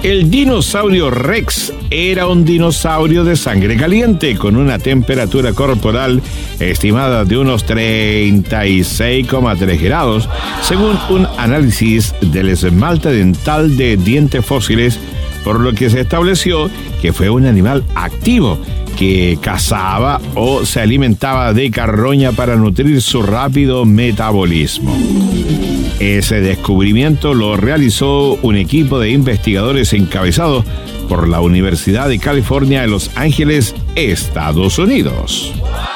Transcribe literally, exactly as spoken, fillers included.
El dinosaurio Rex era un dinosaurio de sangre caliente con una temperatura corporal estimada de unos treinta y seis coma tres grados, según un análisis del esmalte dental de dientes fósiles, por lo que se estableció que fue un animal activo que cazaba o se alimentaba de carroña para nutrir su rápido metabolismo. Ese descubrimiento lo realizó un equipo de investigadores encabezado por la Universidad de California en Los Ángeles, Estados Unidos.